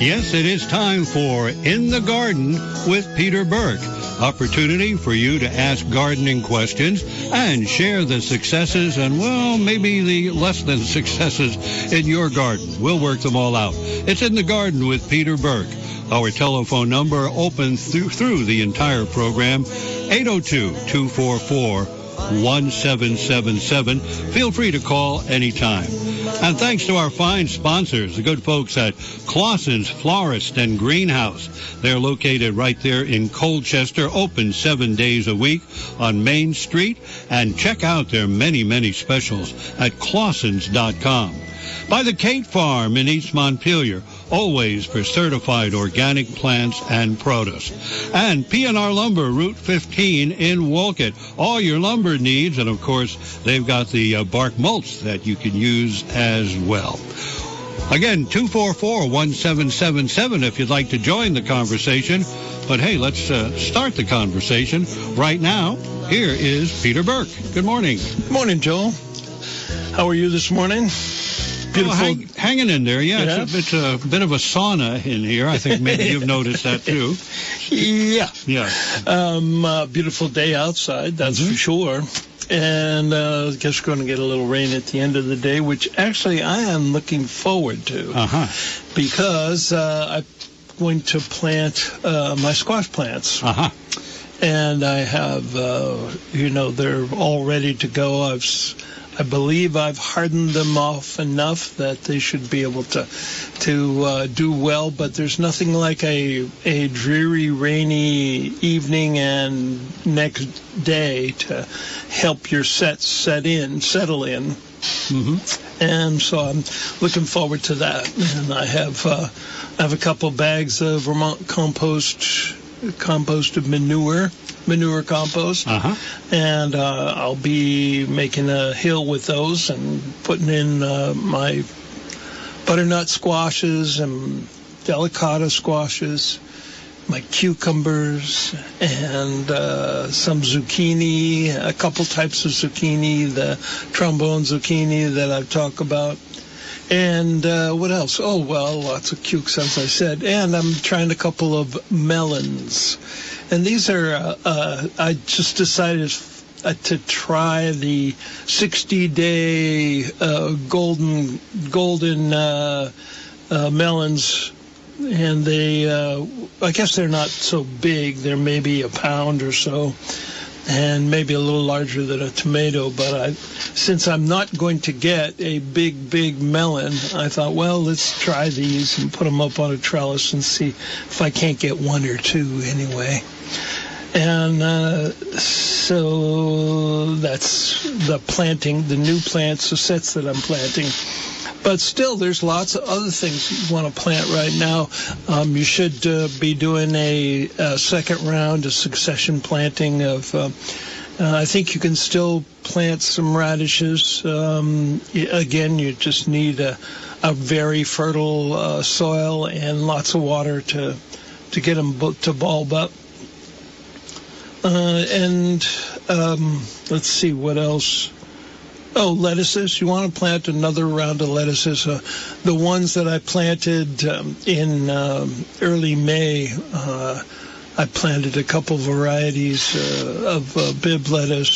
Yes, it is time for In the Garden with Peter Burke. Opportunity for you to ask gardening questions and share the successes and, well, maybe the less than successes in your garden. We'll work them all out. It's In the Garden with Peter Burke. Our telephone number open through the entire program, 802-244-1777. Feel free to call anytime. And thanks to our fine sponsors, the good folks at Clausen's Florist and Greenhouse. They're located right there in Colchester, open 7 days a week on Main Street. And check out their many, many specials at Clausens.com. By the Kate Farm in East Montpelier, always for certified organic plants and produce. And P&R Lumber, Route 15 in Wolcott. All your lumber needs, and of course, they've got the bark mulch that you can use as well. Again, 244-1777 if you'd like to join the conversation. But hey, let's start the conversation right now. Here is Peter Burke. Good morning. Good morning, Joel. How are you this morning? Beautiful. Hanging in there, yeah. It's a bit of a sauna in here. I think maybe you've noticed that too. Yeah. Yeah. Beautiful day outside, that's for sure. And I guess we're going to get a little rain at the end of the day, which actually I am looking forward to. Because I'm going to plant my squash plants. And I have, they're all ready to go. I believe I've hardened them off enough that they should be able to do well, but there's nothing like a dreary, rainy evening and next day to help your settle in. And so I'm looking forward to that. And I have a couple bags of Vermont composted manure compost, and I'll be making a hill with those and putting in my butternut squashes and delicata squashes, my cucumbers, and some zucchini, a couple types of zucchini, the trombone zucchini that I've talked about. And what else? Oh, well, lots of cukes, as I said. And I'm trying a couple of melons. And these are, I just decided to try the 60-day golden melons. And they, I guess they're not so big. They're maybe a pound or so. And maybe a little larger than a tomato, but since I'm not going to get a big melon, I thought, well, let's try these and put them up on a trellis and see if I can't get one or two anyway. And so that's the planting, the new plants, the sets that I'm planting. But still, there's lots of other things you want to plant right now. You should be doing a second round of succession planting of, I think you can still plant some radishes. Again, you just need a very fertile soil and lots of water to get them to bulb up. Let's see what else. Oh, lettuces. You want to plant another round of lettuces. The ones that I planted in early May, I planted a couple varieties of Bibb lettuce.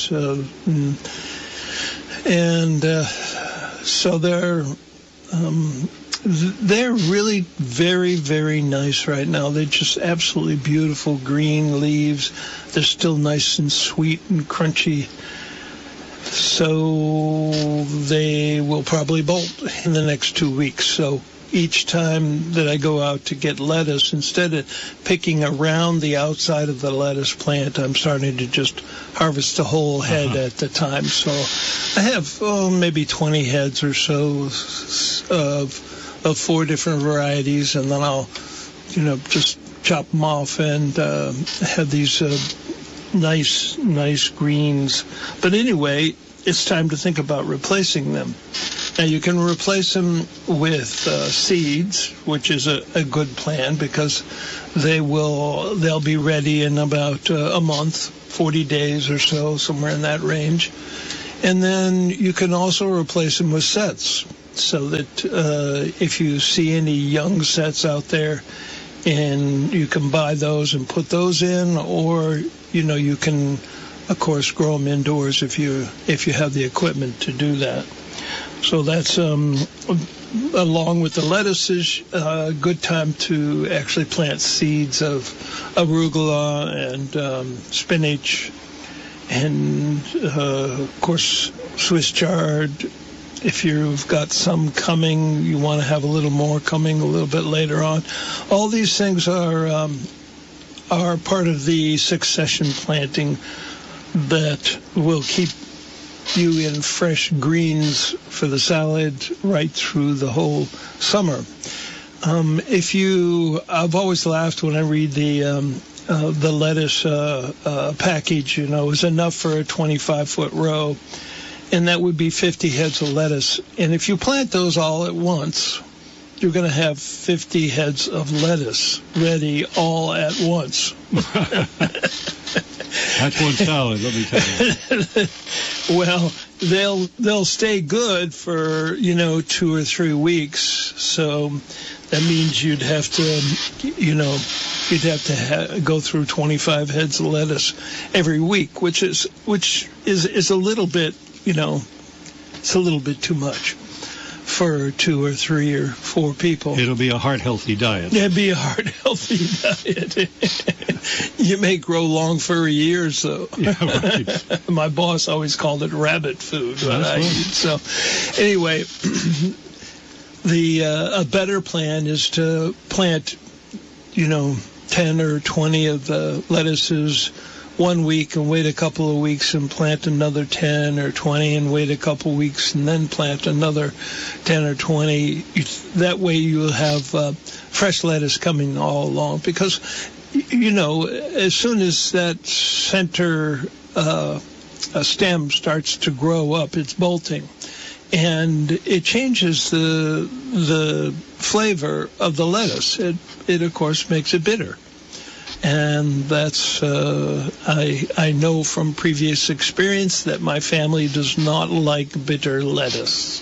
So they're really very, very nice right now. They're just absolutely beautiful green leaves. They're still nice and sweet and crunchy. So they will probably bolt in the next 2 weeks. So each time that I go out to get lettuce, instead of picking around the outside of the lettuce plant, I'm starting to just harvest the whole head at the time. So I have maybe 20 heads or so of 4 different varieties, and then I'll, just chop them off and have these nice greens. But anyway, it's time to think about replacing them. Now, you can replace them with seeds, which is a good plan because they'll be ready in about a month, 40 days or so, somewhere in that range. And then you can also replace them with sets. so that if you see any young sets out there, and you can buy those and put those in, or you can, of course, grow them indoors if you have the equipment to do that. So that's along with the lettuces, a good time to actually plant seeds of arugula and spinach, and of course Swiss chard. If you've got some coming, you want to have a little more coming a little bit later on. All these things are part of the succession planting that will keep you in fresh greens for the salad right through the whole summer. I've always laughed when I read the lettuce package. Is enough for a 25-foot row. And that would be 50 heads of lettuce. And if you plant those all at once, you're going to have 50 heads of lettuce ready all at once. That's one salad, let me tell you. Well, they'll stay good for 2 or 3 weeks. So that means you'd have to go through 25 heads of lettuce every week, which is a little bit. It's a little bit too much for 2 or 3 or 4 people. It'll be a heart-healthy diet. It'd be a heart-healthy diet. You may grow long furry ears, though. Yeah, right. My boss always called it rabbit food. So, anyway, a better plan is to plant, 10 or 20 of the lettuces 1 week and wait a couple of weeks and plant another 10 or 20 and wait a couple of weeks and then plant another 10 or 20. That way you'll have fresh lettuce coming all along, because, as soon as that center stem starts to grow up, it's bolting. And it changes the flavor of the lettuce. It of course makes it bitter. And that's, I know from previous experience that my family does not like bitter lettuce.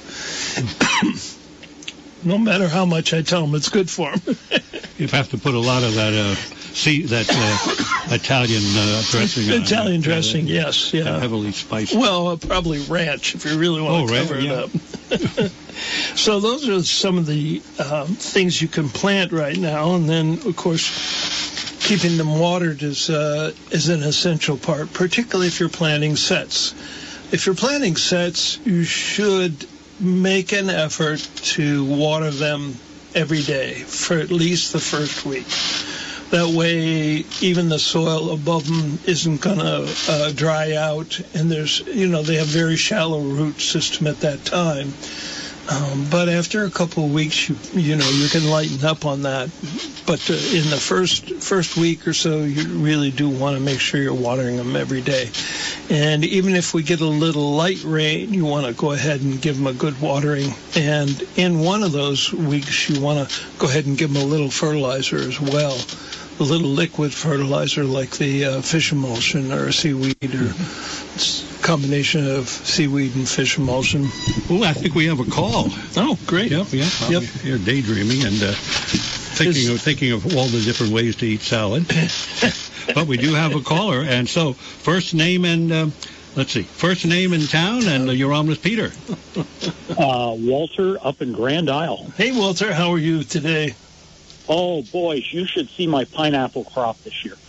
No matter how much I tell them it's good for them. You have to put a lot of that Italian dressing on. Italian dressing, yes. Yeah. Heavily spiced. Well, probably ranch if you really want to cover it up. So those are some of the things you can plant right now. And then, of course, keeping them watered is an essential part, particularly if you're planting sets. If you're planting sets, you should make an effort to water them every day for at least the first week. That way, even the soil above them isn't going to dry out, and they have very shallow root system at that time. But after a couple of weeks, you can lighten up on that. But in the first week or so, you really do want to make sure you're watering them every day. And even if we get a little light rain, you want to go ahead and give them a good watering. And in one of those weeks, you want to go ahead and give them a little fertilizer as well. A little liquid fertilizer like the fish emulsion or seaweed or combination of seaweed and fish emulsion. Well, I think we have a call. Oh, great. Yep. You're daydreaming and thinking of all the different ways to eat salad. But we do have a caller, and so first name and first name in town, and you're on with Peter. Walter up in Grand Isle. Hey, Walter, how are you today? Oh, boys, you should see my pineapple crop this year.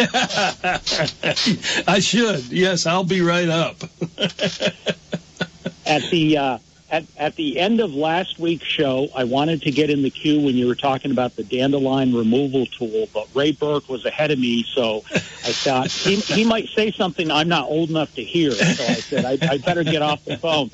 I should. Yes, I'll be right up. At the end of last week's show, I wanted to get in the queue when you were talking about the dandelion removal tool, but Ray Burke was ahead of me, so I thought he might say something I'm not old enough to hear. So I said I better get off the phone.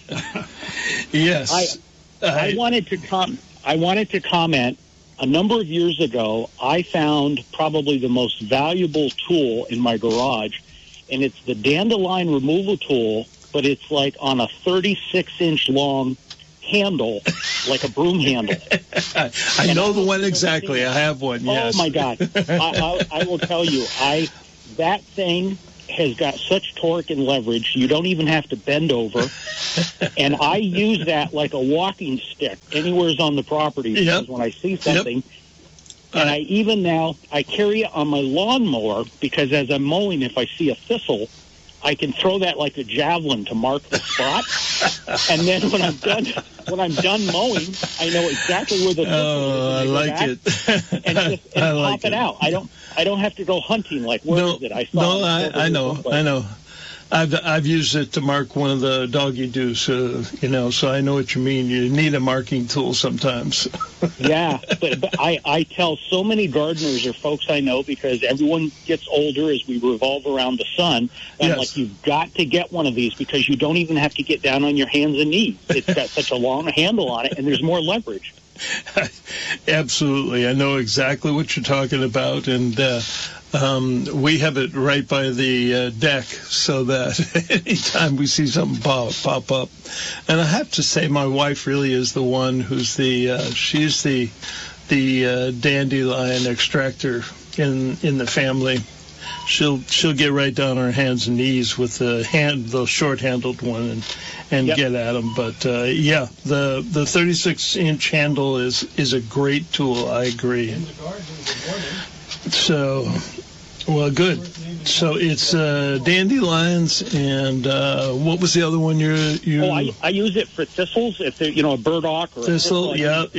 Yes, I wanted to comment. A number of years ago, I found probably the most valuable tool in my garage, and it's the dandelion removal tool, but it's like on a 36-inch long handle, like a broom handle. I know the one exactly. I have one, yes. Oh, my God. I will tell you, that thing has got such torque and leverage, you don't even have to bend over. And I use that like a walking stick anywhere's on the property. Because when I see something, and I even now, I carry it on my lawnmower because as I'm mowing, if I see a thistle, I can throw that like a javelin to mark the spot. And then when I'm done mowing, I know exactly where the thistle is. I like it. And pop it out. I don't have to go hunting like, where is it? I know. I've used it to mark one of the doggy doos, so I know what you mean. You need a marking tool sometimes. Yeah, but I tell so many gardeners or folks I know, because everyone gets older as we revolve around the sun. And I'm like, you've got to get one of these because you don't even have to get down on your hands and knees. It's got such a long handle on it, and there's more leverage. Absolutely. I know exactly what you're talking about, and we have it right by the deck so that anytime we see something pop up. And I have to say my wife really is the one who's she's the dandelion extractor in the family. She'll get right down on her hands and knees with the short-handled one and get at them. But the 36-inch handle is a great tool. I agree. So, well, good. So it's dandelions, and what was the other one you? I use it for thistles. If they're a burdock or thistle,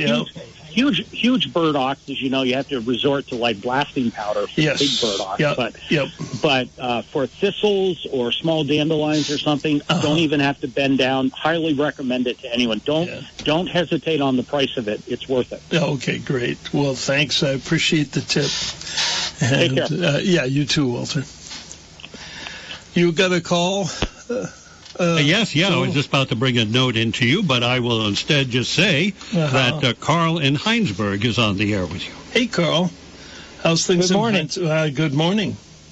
huge burdocks, as you know, you have to resort to like blasting powder for big burdocks. But for thistles or small dandelions or something, don't even have to bend down. Highly recommend it to anyone. Don't hesitate on the price of it. It's worth it. Okay, great. Well, thanks. I appreciate the tip. And, take care. You too, Walter. You got a call? Yes, I was just about to bring a note into you, but I will instead just say that Carl in Heinsberg is on the air with you. Hey, Carl. How's things? Good morning. Good morning.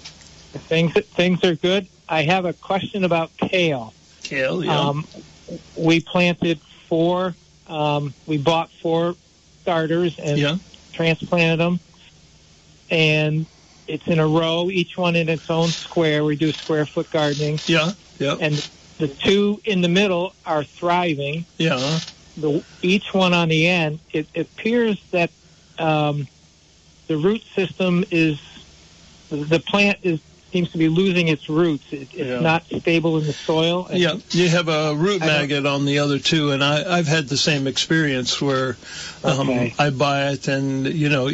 Things are good. I have a question about kale. Kale, yeah. We planted we bought 4 starters and transplanted them. And it's in a row, each one in its own square. We do square foot gardening. Yeah. And the 2 in the middle are thriving. Yeah. Each one on the end, it appears that the root system the plant seems to be losing its roots. It's not stable in the soil. Yeah, you have a root maggot on the other 2, and I've had the same experience where I buy it, and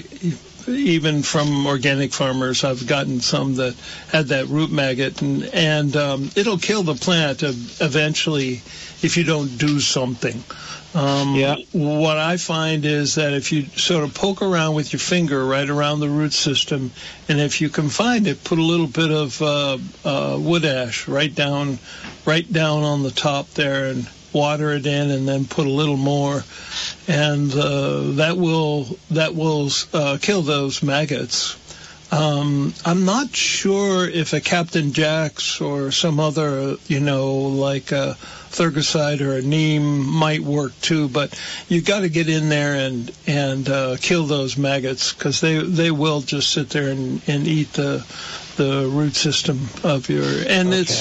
even from organic farmers, I've gotten some that had that root maggot, and it'll kill the plant eventually if you don't do something. What I find is that if you sort of poke around with your finger right around the root system, and if you can find it, put a little bit of wood ash right down on the top there, and water it in, and then put a little more, and that will kill those maggots. I'm not sure if a Captain Jack's or some other, like a Thurgicide or a neem might work too, but you got to get in there and kill those maggots, because they will just sit there and eat the root system of your, and it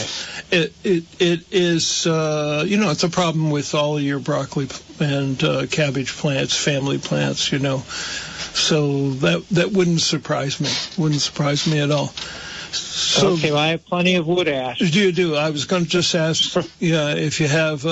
is it's a problem with all of your broccoli and cabbage plants, family plants, so that wouldn't surprise me at all. So, well, I have plenty of wood ash. You do. I was going to just ask, if you have,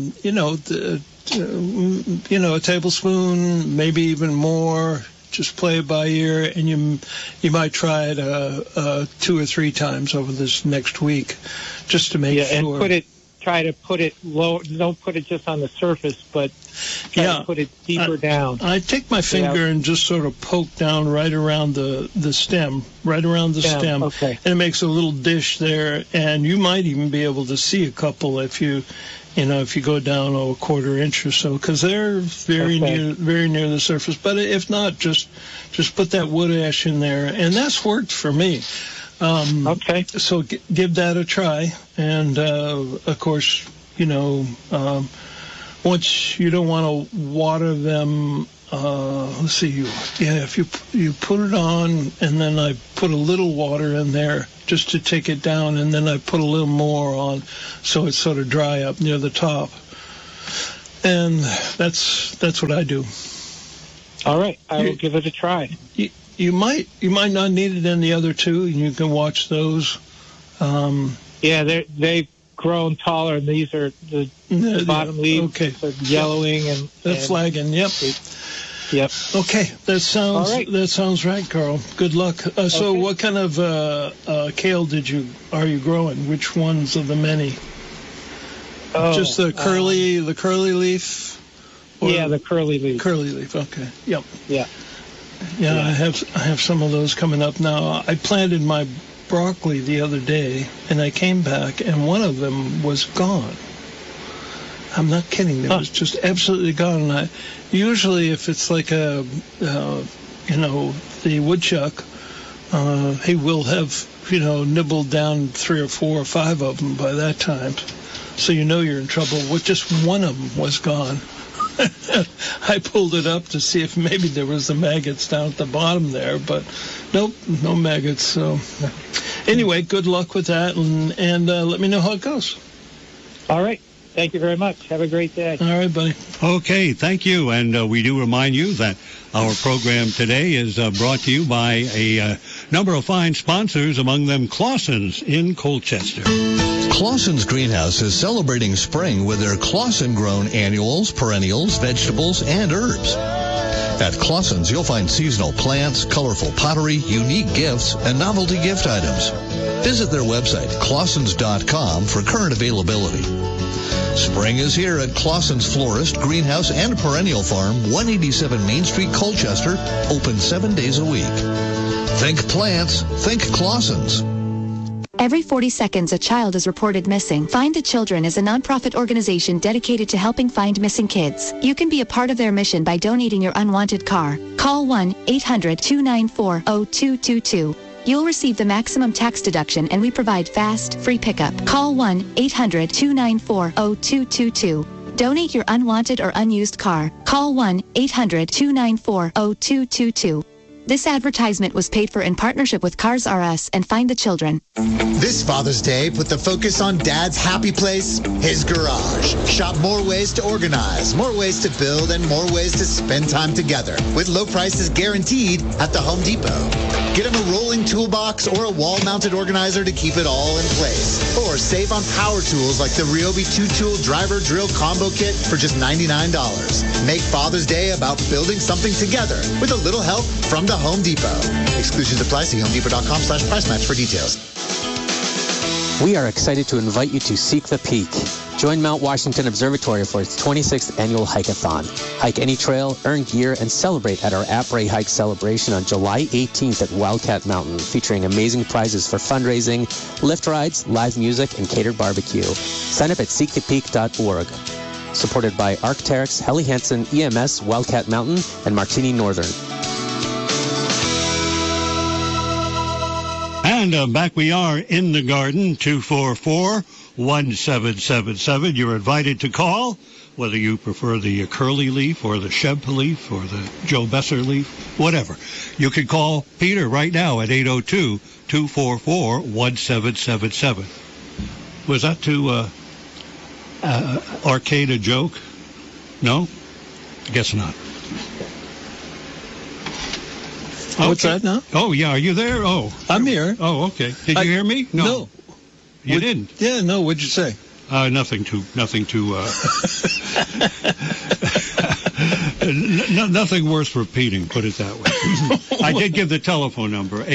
a tablespoon, maybe even more. Just play it by ear, and you might try it 2 or 3 times over this next week, just to make sure. And try to put it low. Don't put it just on the surface, but try to put it deeper down. I take my finger and just sort of poke down right around the stem, Okay. And it makes a little dish there, and you might even be able to see a couple if you go down a quarter inch or so, because they're very near the surface. But if not, just put that wood ash in there, and that's worked for me. So give that a try, and of course, once you don't want to water them let's see, if you put it on, and then I put a little water in there just to take it down, and then I put a little more on so it's sort of dry up near the top. And that's what I do. All right, I will give it a try. You might not need it in the other two, and you can watch those. They've grown taller, and these are the bottom leaves are yellowing and flagging. Yep. Okay, that sounds right, Carl. Good luck. So, what kind of kale are you growing? Which ones of the many? Just the curly leaf. The curly leaf. Curly leaf. Okay. Yep. Yeah. Yeah, I have some of those coming up now. I planted my broccoli the other day, and I came back, and one of them was gone. I'm not kidding. It was just absolutely gone. Usually, if it's like the woodchuck, he will have, nibbled down 3 or 4 or 5 of them by that time. So you're in trouble. Just one of them was gone. I pulled it up to see if maybe there was the maggots down at the bottom there, but nope, no maggots. So anyway, good luck with that, and let me know how it goes. All right. Thank you very much. Have a great day. All right, buddy. Okay, thank you. And we do remind you that our program today is brought to you by a number of fine sponsors, among them Clausen's in Colchester. Clausen's Greenhouse is celebrating spring with their Clausen-grown annuals, perennials, vegetables, and herbs. At Clausen's, you'll find seasonal plants, colorful pottery, unique gifts, and novelty gift items. Visit their website, clausens.com, for current availability. Spring is here at Clausen's Florist, Greenhouse, and Perennial Farm, 187 Main Street, Colchester, open 7 days a week. Think plants, think Clausen's. Every 40 seconds, a child is reported missing. Find the Children is a nonprofit organization dedicated to helping find missing kids. You can be a part of their mission by donating your unwanted car. Call 1-800-294-0222. You'll receive the maximum tax deduction, and we provide fast, free pickup. Call 1-800-294-0222. Donate your unwanted or unused car. Call 1-800-294-0222. This advertisement was paid for in partnership with Cars R Us and Find the Children. This Father's Day, put the focus on Dad's happy place, his garage. Shop more ways to organize, more ways to build, and more ways to spend time together, with low prices guaranteed at the Home Depot. Get him a rolling toolbox or a wall-mounted organizer to keep it all in place. Or save on power tools like the Ryobi 2-tool driver drill combo kit for just $99. Make Father's Day about building something together with a little help from the Home Depot. Exclusions apply. See HomeDepot.com/price match for details. We are excited to invite you to Seek the Peak. Join Mount Washington Observatory for its 26th annual hike-a-thon. Hike any trail, earn gear, and celebrate at our Après Hike celebration on July 18th at Wildcat Mountain, featuring amazing prizes for fundraising, lift rides, live music, and catered barbecue. Sign up at seekthepeak.org. Supported by Arc'teryx, Helly Hansen, EMS, Wildcat Mountain, and Martini Northern. And back we are in the garden, 244-1777. You're invited to call, whether you prefer the curly leaf or the Sheb leaf or the Joe Besser leaf, whatever. You can call Peter right now at 802-244-1777. Was that to arcade a joke? No? Guess not. What's that now? Oh, yeah. Are you there? Oh. I'm here. Oh, okay. Did you hear me? No. You didn't? Yeah, no. What'd you say? Nothing to nothing worth repeating, put it that way. I did give the telephone number,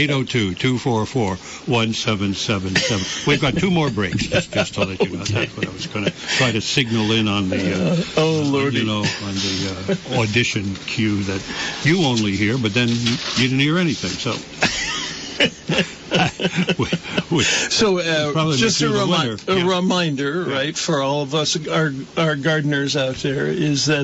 802-244-1777. We've got 2 more breaks, just to let you know. That's what I was going to try to signal in on the on the audition cue that you only hear, but then you didn't hear anything, so... just a reminder, right, for all of us, our gardeners out there, is that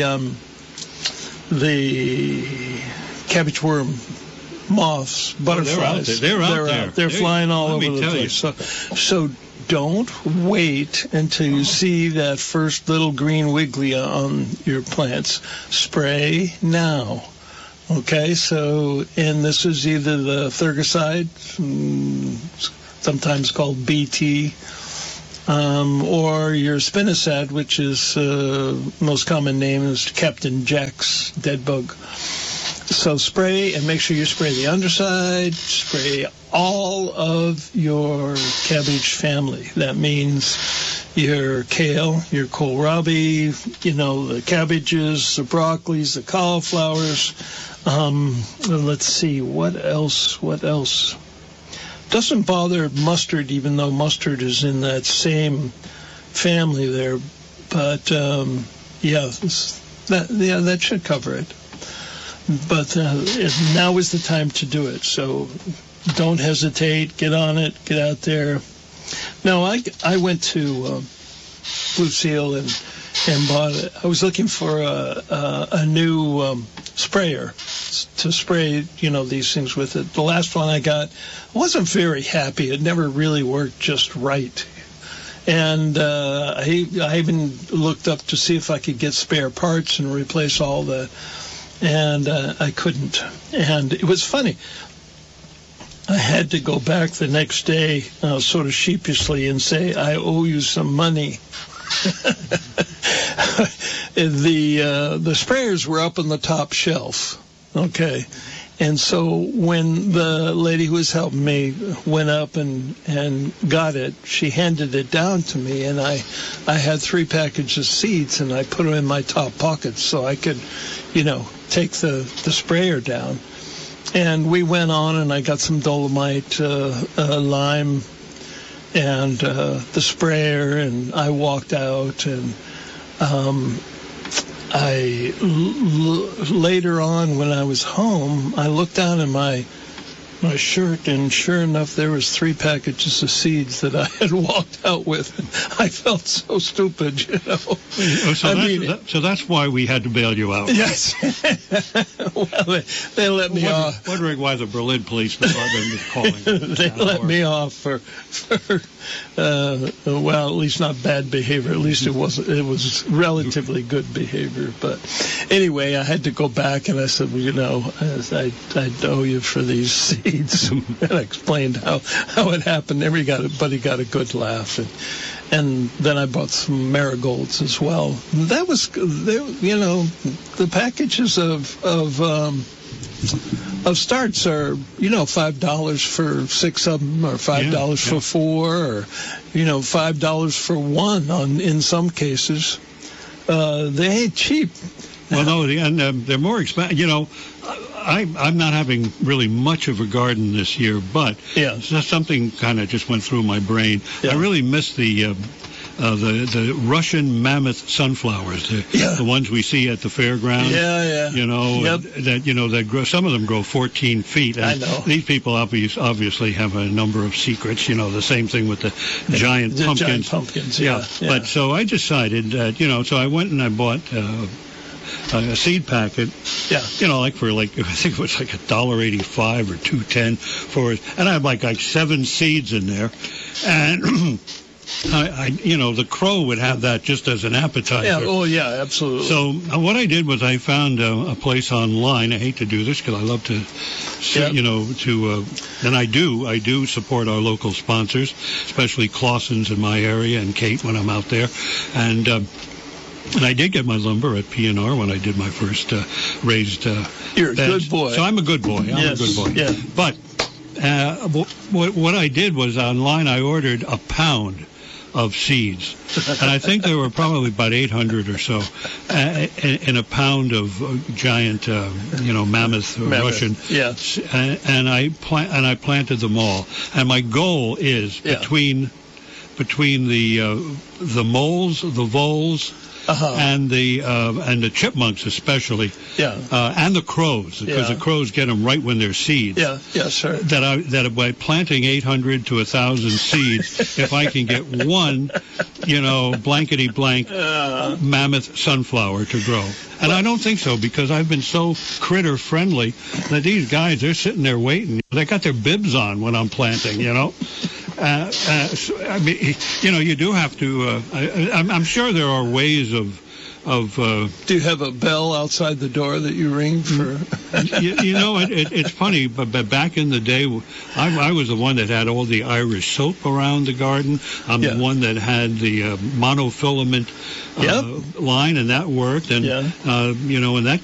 the cabbage worm, moths, butterflies, they're out there. They're flying all over the place. So don't wait until you see that first little green wiggly on your plants. Spray now. Okay, so, and this is either the Thurgicide, sometimes called BT, or your Spinosad, which is most common name is Captain Jack's dead bug. So spray, and make sure you spray the underside, spray all of your cabbage family. That means your kale, your kohlrabi, the cabbages, the broccolis, the cauliflowers. Let's see, what else? Doesn't bother mustard, even though mustard is in that same family there. But, that should cover it. But now is the time to do it. So don't hesitate. Get on it. Get out there. No, I went to Blue Seal and bought it. I was looking for a new sprayer to spray, these things with it. The last one I got, I wasn't very happy. It never really worked just right. And I even looked up to see if I could get spare parts and replace all the, and I couldn't. And it was funny. I had to go back the next day, sort of sheepishly, and say, I owe you some money. The sprayers were up on the top shelf. Okay. And so when the lady who was helping me went up and got it, she handed it down to me, and I had 3 packages of seeds, and I put them in my top pocket so I could, take the sprayer down. And we went on, and I got some dolomite, lime, and the sprayer, and I walked out, and later on when I was home, I looked down at my shirt, and sure enough, there was 3 packages of seeds that I had walked out with. And I felt so stupid, So that's why we had to bail you out. Yes. Well, they let me off. Wondering why the Berlin Police Department was calling. They let me off for well, at least not bad behavior. At least it was relatively good behavior. But anyway, I had to go back, and I said, well, I owe you for these seeds. And I explained how it happened. Everybody got a good laugh. And then I bought some marigolds as well. That was, the packages of starts are, $5 for 6 of them, or $5 for 4, or, $5 for 1 in some cases. They ain't cheap. Well, no, and they're more expensive. I'm not having really much of a garden this year, but something kind of just went through my brain. Yeah. I really miss the Russian mammoth sunflowers, the ones we see at the fairgrounds. That grow. Some of them grow 14 feet. And I know. These people obviously have a number of secrets. The same thing with the giant pumpkins. Giant pumpkins. Yeah. But so I decided that so I went and I bought a seed packet. Yeah. I think it was like $1.85 or $2.10 for it, and I had like 7 seeds in there, and. The crow would have that just as an appetizer. Yeah, oh yeah, absolutely. So what I did was I found a place online. I hate to do this because I love to, and I do support our local sponsors, especially Clausen's in my area and Kate when I'm out there, and I did get my lumber at P&R when I did my first raised You're a beds. good boy. So I'm a good boy. I'm a good boy. Yeah. But what I did was online I ordered a pound of seeds, and I think there were probably about 800 or so in a pound of giant, mammoth Russian. Yeah. And I planted them all. And my goal is between the moles, the voles. And the chipmunks especially, and the crows, because the crows get them right when they're seeds. Yeah, sure. That by planting 800 to 1,000 seeds, if I can get one, blankety blank mammoth sunflower to grow, and I don't think so because I've been so critter friendly that these guys they're sitting there waiting. They got their bibs on when I'm planting, I mean, you do have to. I'm sure there are ways of. Do you have a bell outside the door that you ring for? It's funny, but back in the day, I was the one that had all the Irish soap around the garden. I'm the one that had the monofilament line, and that worked. And and that